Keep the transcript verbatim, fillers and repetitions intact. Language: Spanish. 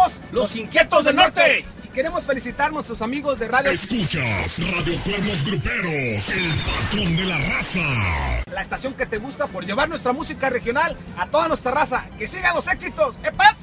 Somos los Inquietos del Norte. Y queremos felicitar a nuestros amigos de radio. Escuchas Radio Cuernos Gruperos, el patrón de la raza. La estación que te gusta por llevar nuestra música regional a toda nuestra raza. ¡Que sigan los éxitos! ¡Epa!